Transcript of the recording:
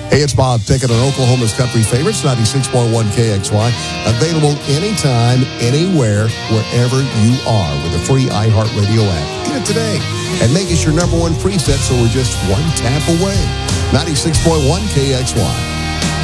Hey, it's Bob Pickett on Oklahoma's Country Favorites, 96.1 KXY. Available anytime, anywhere, wherever you are with a free iHeartRadio app. Get it today and make us your number one preset so we're just one tap away. 96.1 KXY.